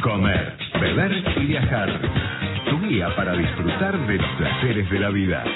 Comer, beber y viajar. Tu guía para disfrutar de los placeres de la vida.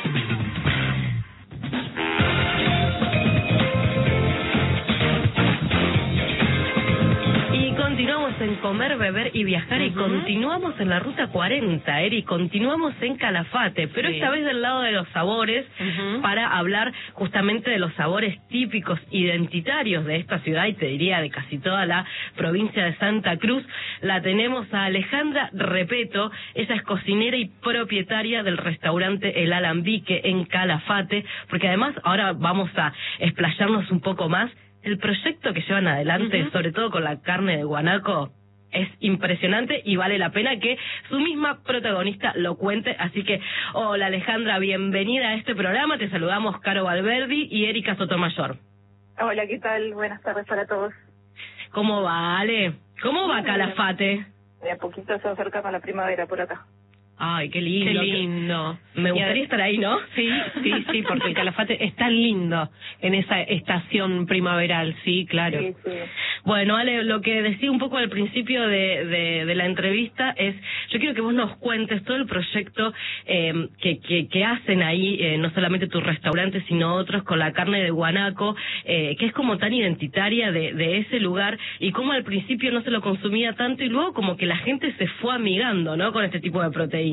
Continuamos en Comer, Beber y Viajar y continuamos en la Ruta 40, Eri, continuamos en Calafate, pero esta vez del lado de los sabores, para hablar justamente de los sabores típicos, identitarios de esta ciudad y te diría de casi toda la provincia de Santa Cruz. La tenemos a Alejandra Repeto, ella es cocinera y propietaria del restaurante El Alambique en Calafate, porque además ahora vamos a explayarnos un poco más. El proyecto que llevan adelante, sobre todo con la carne de guanaco, es impresionante y vale la pena que su misma protagonista lo cuente. Así que, hola Alejandra, bienvenida a este programa. Te saludamos Caro Valverdi y Erika Sotomayor. Hola, ¿qué tal? Buenas tardes para todos. ¿Cómo va, Ale? ¿Cómo va Calafate? De a poquito se acerca a la primavera por acá. Ay, qué lindo. Qué lindo. Me gustaría estar ahí, ¿no? Sí, porque Calafate es tan lindo en esa estación primaveral, sí, claro. Sí. Bueno, Ale, lo que decía un poco al principio de la entrevista es, yo quiero que vos nos cuentes todo el proyecto que hacen ahí, no solamente tu restaurante, sino otros con la carne de guanaco, que es como tan identitaria de ese lugar, y cómo al principio no se lo consumía tanto y luego como que la gente se fue amigando, ¿no?, con este tipo de proteína.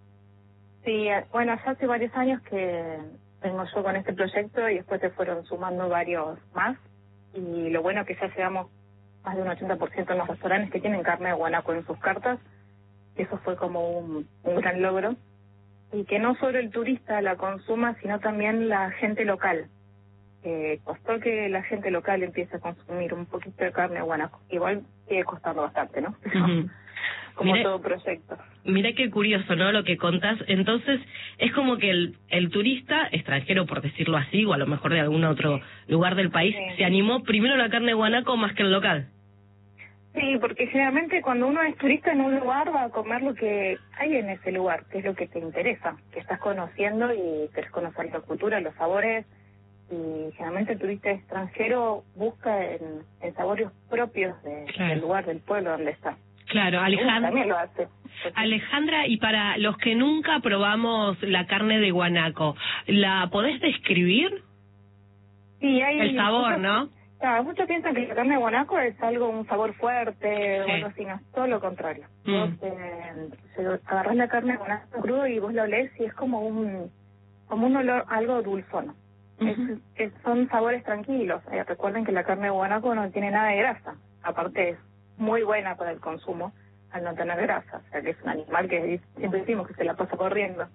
Sí, bueno, ya hace varios años que vengo yo con este proyecto y después se fueron sumando varios más. Y lo bueno es que ya llegamos más de un 80% en los restaurantes que tienen carne de guanaco en sus cartas. Eso fue como un gran logro. Y que no solo el turista la consuma, sino también la gente local. Costó que la gente local empiece a consumir un poquito de carne de guanaco. Igual sigue costando bastante, ¿no? Como todo proyecto. Mira qué curioso, ¿no?, lo que contás. Entonces, es como que el turista extranjero, por decirlo así, o a lo mejor de algún otro lugar del país, se animó primero a la carne de guanaco más que el local. Sí, porque generalmente cuando uno es turista en un lugar va a comer lo que hay en ese lugar, que es lo que te interesa, que estás conociendo y querés conocer la cultura, los sabores. Y generalmente el turista extranjero busca en sabores propios del lugar, del pueblo donde está. Claro, Alejandra. También lo hace. Alejandra, y para los que nunca probamos la carne de guanaco, ¿la podés describir? Sí, hay el sabor, ¿no? Claro, muchos piensan que la carne de guanaco es un sabor fuerte o algo así, no, todo lo contrario. Vos agarrás la carne de guanaco crudo y vos lo olés y es como un olor, algo dulzón. Son sabores tranquilos. Recuerden que la carne de guanaco no tiene nada de grasa, aparte es muy buena para el consumo al no tener grasa, o sea que es un animal que siempre decimos que se la pasa corriendo.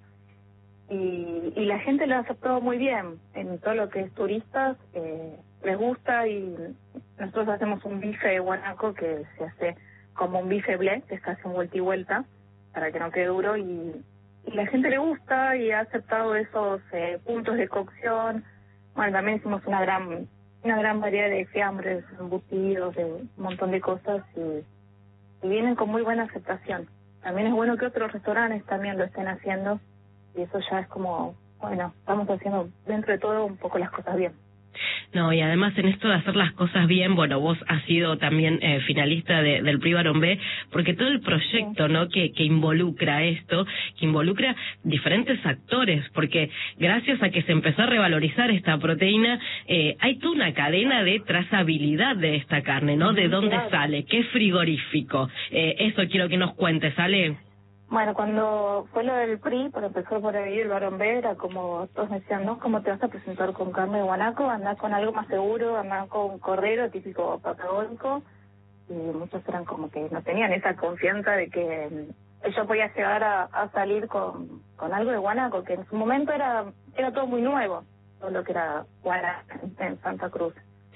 Y la gente lo ha aceptado muy bien, en todo lo que es turistas, les gusta. Y nosotros hacemos un bife de guanaco que se hace como un bife blé, que es casi un vuelta y vuelta, para que no quede duro, y la gente le gusta y ha aceptado esos puntos de cocción. Bueno, también hicimos una gran variedad de fiambres, embutidos, de un montón de cosas, y vienen con muy buena aceptación. También es bueno que otros restaurantes también lo estén haciendo, y eso ya es como, bueno, estamos haciendo dentro de todo un poco las cosas bien. No, y además en esto de hacer las cosas bien, bueno, vos has sido también finalista del Prix Barón B, porque todo el proyecto, ¿no?, que involucra esto, que involucra diferentes actores, porque gracias a que se empezó a revalorizar esta proteína, hay toda una cadena de trazabilidad de esta carne, ¿no?, de dónde sale, qué frigorífico. Eso quiero que nos cuentes, Ale. Bueno, cuando fue lo del PRI, por empezar por ahí el Barón B, era como, todos me decían, ¿no?, ¿cómo te vas a presentar con carne de guanaco? Andá con algo más seguro, andá con cordero típico patagónico. Y muchos eran como que no tenían esa confianza de que yo podía llegar a salir con algo de guanaco, que en su momento era todo muy nuevo, todo lo que era guanaco en Santa Cruz.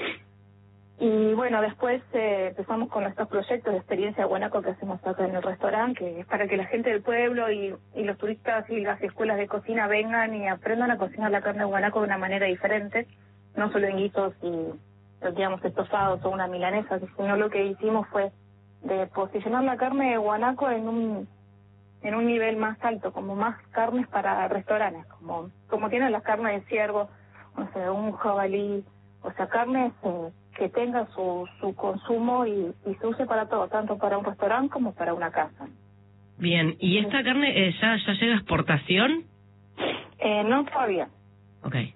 Y bueno, después empezamos con estos proyectos de experiencia guanaco que hacemos acá en el restaurante, que es para que la gente del pueblo y los turistas y las escuelas de cocina vengan y aprendan a cocinar la carne de guanaco de una manera diferente, no solo en guisos y, digamos, estofados o una milanesa, sino lo que hicimos fue de posicionar la carne de guanaco en un nivel más alto, como más carnes para restaurantes, como tienen las carnes de ciervo, o sea, un jabalí, o sea, carnes que tenga su consumo y se use para todo, tanto para un restaurante como para una casa. Bien, ¿y esta carne ya llega a exportación? No todavía. Okay.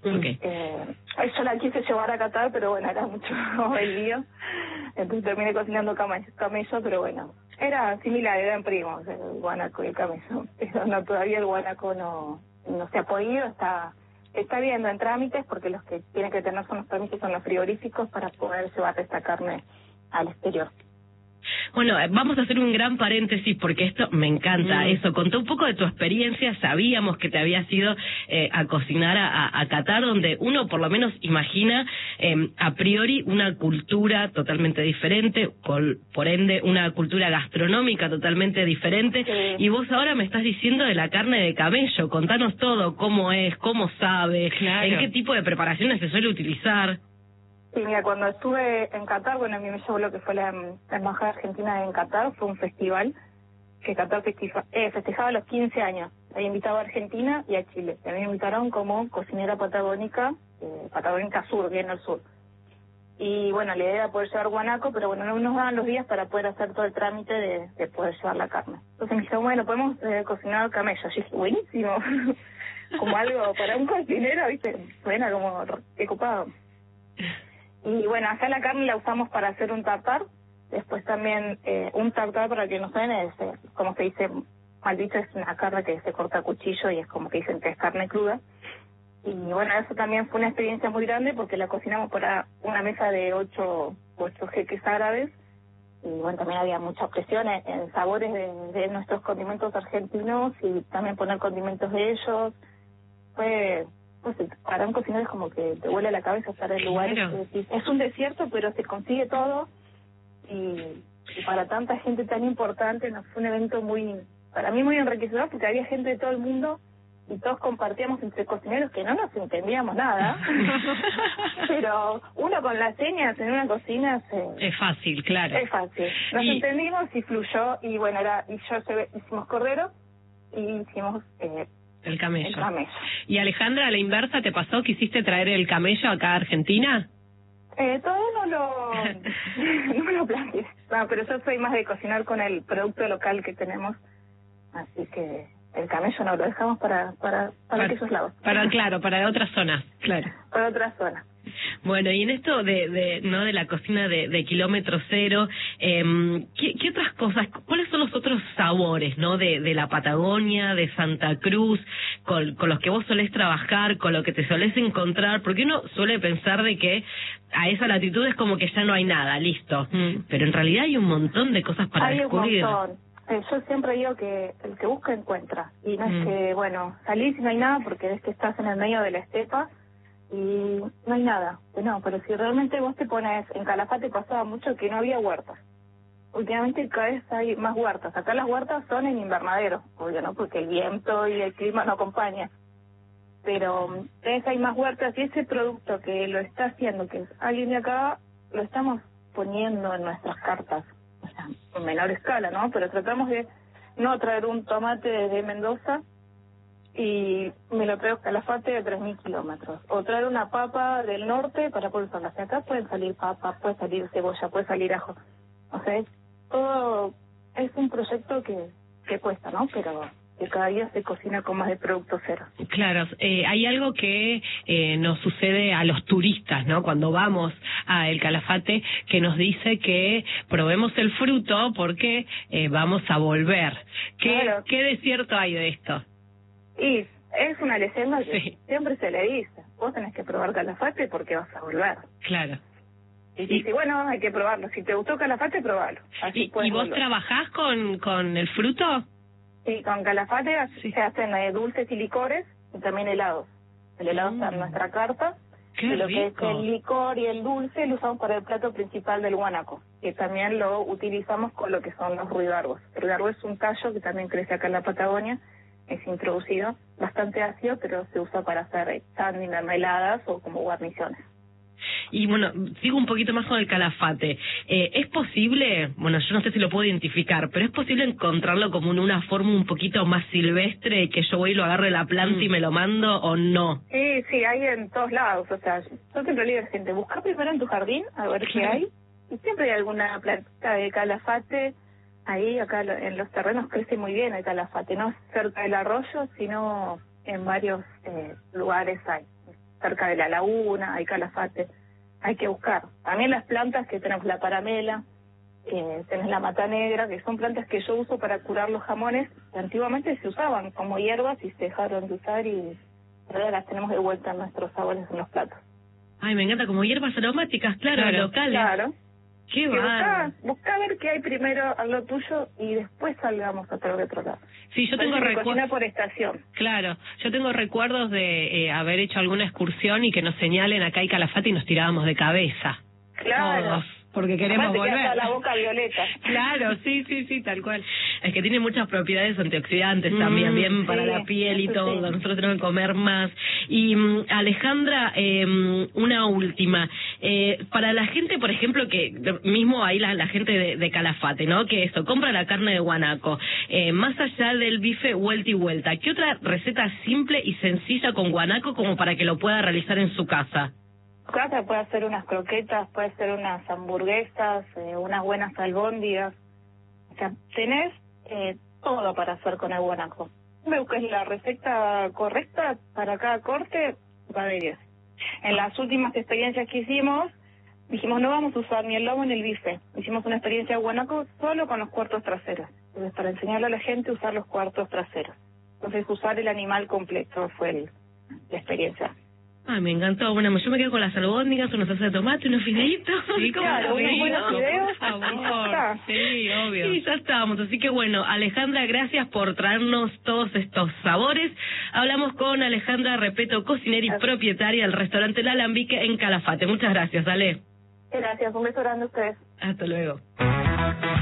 Yo la quise llevar a Qatar, pero bueno, era mucho el lío. Entonces terminé cocinando camello, pero bueno, era similar, eran primos, el guanaco y el camello. Pero no, todavía el guanaco no se ha podido, está viendo en trámites, porque los que tienen que tener son los trámites, son los frigoríficos para poder llevar esta carne al exterior. Bueno, vamos a hacer un gran paréntesis porque esto me encanta. Eso, contá un poco de tu experiencia. Sabíamos que te habías ido a cocinar a Qatar, donde uno por lo menos imagina a priori una cultura totalmente diferente, por ende una cultura gastronómica totalmente diferente. Sí. Y vos ahora me estás diciendo de la carne de camello. Contanos todo, cómo es, cómo sabe, en qué tipo de preparaciones se suele utilizar. Sí, mira, cuando estuve en Qatar, bueno, a mí me llevó lo que fue la Embajada Argentina en Qatar, fue un festival que Qatar festejaba los 15 años. Había invitado a Argentina y a Chile. Y a mí me invitaron como cocinera patagónica sur, bien al sur. Y bueno, la idea era poder llevar guanaco, pero bueno, no nos daban los días para poder hacer todo el trámite de poder llevar la carne. Entonces me dijeron, bueno, podemos cocinar camello. Yo dije, buenísimo, como algo para un cocinero, ¿viste? Suena como ocupado. Y bueno, acá la carne la usamos para hacer un tartar. Después también un tartar, para que no suene, es, como se dice, mal dicho, es una carne que se corta a cuchillo y es como que dicen que es carne cruda. Y bueno, eso también fue una experiencia muy grande porque la cocinamos para una mesa de 8 jeques árabes. Y bueno, también había mucha presión en sabores de nuestros condimentos argentinos y también poner condimentos de ellos. Pues para un cocinero es como que te vuela la cabeza estar en lugares que es un desierto, pero se consigue todo. Y para tanta gente tan importante nos fue un evento para mí muy enriquecedor, porque había gente de todo el mundo y todos compartíamos entre cocineros que no nos entendíamos nada. Pero uno con las señas en una cocina es fácil, claro. Es fácil. Nos entendimos y fluyó. Y bueno, hicimos cordero y hicimos el camello. Y Alejandra, a la inversa, ¿te pasó? ¿Quisiste traer el camello acá a Argentina? Todavía no me lo planteé. No, pero yo soy más de cocinar con el producto local que tenemos. Así que el camello no lo dejamos para aquellos lados. Para otras zonas, claro. Para otras zonas. Bueno, y en esto de la cocina de kilómetro cero, ¿qué otras cosas, cuáles son los otros sabores, no, de la Patagonia, de Santa Cruz, con los que vos solés trabajar, con lo que te solés encontrar? Porque uno suele pensar de que a esa latitud es como que ya no hay nada, listo. Pero en realidad hay un montón de cosas para descubrir. Hay un montón. Yo siempre digo que el que busca encuentra. Y no es que, bueno, salís y no hay nada porque es que estás en el medio de la estepa y no hay nada. No, pero si realmente vos te pones, en Calafate pasaba mucho que no había huertas. Últimamente cada vez hay más huertas. Acá las huertas son en invernadero, obvio, ¿no? Porque el viento y el clima no acompaña. Pero cada vez hay más huertas y ese producto que lo está haciendo, que es alguien de acá, lo estamos poniendo en nuestras cartas. O sea, en menor escala, ¿no? Pero tratamos de no traer un tomate desde Mendoza y me lo traigo a Calafate de 3.000 kilómetros. O traer una papa del norte para poder usarla. O sea, acá pueden salir papas, puede salir cebolla, puede salir ajo. O sea, todo es un proyecto que cuesta, ¿no? Pero que cada día se cocina con más de producto cero. Claro, hay algo que nos sucede a los turistas, ¿no? Cuando vamos a El Calafate, que nos dice que probemos el fruto porque vamos a volver. ¿Qué de cierto hay de esto? Y es una leyenda que siempre se le dice. Vos tenés que probar Calafate porque vas a volver. Claro. Y bueno, hay que probarlo. Si te gustó Calafate, probalo. ¿Y vos volver. Trabajás con el fruto? Sí, con Calafate se hacen dulces y licores y también helados. El helado está en nuestra carta. ¡Qué y lo rico! Que es el licor y el dulce lo usamos para el plato principal del guanaco, que también lo utilizamos con lo que son los ruibargos. El ruibargo es un tallo que también crece acá en la Patagonia, es introducido, bastante ácido, pero se usa para hacer sándwich, mermeladas o como guarniciones. Y bueno, sigo un poquito más con el calafate. ¿Es posible, bueno, yo no sé si lo puedo identificar, pero es posible encontrarlo como en una forma un poquito más silvestre, que yo voy y lo agarro de la planta y me lo mando, o no? Sí, hay en todos lados. O sea, yo siempre le digo a la gente, busca primero en tu jardín a ver qué hay. Y siempre hay alguna planta de calafate. Ahí, acá en los terrenos crece muy bien el calafate, no cerca del arroyo, sino en varios lugares hay. Cerca de la laguna hay calafate, hay que buscar. También las plantas que tenemos la paramela, tenés la mata negra, que son plantas que yo uso para curar los jamones, que antiguamente se usaban como hierbas y se dejaron de usar y ahora las tenemos de vuelta en nuestros sabores en los platos. Ay, me encanta, como hierbas aromáticas, claro, locales. Claro. Qué bárbaro. Busca ver qué hay primero a lo tuyo y después salgamos a través de otro lado. Sí, yo tengo recuerdos por estación. Claro, yo tengo recuerdos de haber hecho alguna excursión y que nos señalen acá hay calafate y nos tirábamos de cabeza. Claro. Todos, porque queremos volver. Hasta la boca violeta. Claro, sí, tal cual. Es que tiene muchas propiedades antioxidantes también, bien para la piel y todo. Sí. Nosotros tenemos que comer más. Y Alejandra, una última. Para la gente, por ejemplo, que mismo ahí la gente de Calafate, ¿no? Que eso, compra la carne de guanaco. Más allá del bife vuelta y vuelta, ¿qué otra receta simple y sencilla con guanaco como para que lo pueda realizar en su casa? Casa puede hacer unas croquetas, puede hacer unas hamburguesas, unas buenas albóndigas. O sea, tenés todo para hacer con el guanaco. Me busques la receta correcta para cada corte, va de 10. En las últimas experiencias que hicimos, dijimos no vamos a usar ni el lomo ni el bife. Hicimos una experiencia de guanaco solo con los cuartos traseros. Entonces, para enseñarle a la gente a usar los cuartos traseros. Entonces, usar el animal completo fue la experiencia. Ah, me encantó. Bueno, yo me quedo con las albóndigas, una salsa de tomate, unos fideitos. Sí, claro, unos buenos fideos. Por favor. Sí, obvio. Y ya estamos. Así que bueno, Alejandra, gracias por traernos todos estos sabores. Hablamos con Alejandra Repeto, cocinera y propietaria del restaurante El Alambique en Calafate. Muchas gracias, Ale. Gracias, un beso grande a ustedes. Hasta luego.